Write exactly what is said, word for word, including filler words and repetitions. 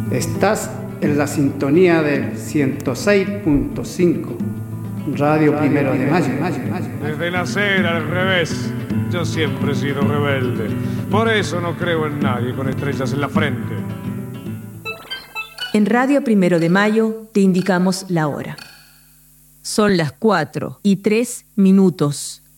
Estás en la sintonía del ciento seis punto cinco, Radio Primero de Mayo. Desde nacer al revés, yo siempre he sido rebelde. Por eso no creo en nadie con estrellas en la frente. En Radio Primero de Mayo te indicamos la hora. Son las cuatro y tres minutos.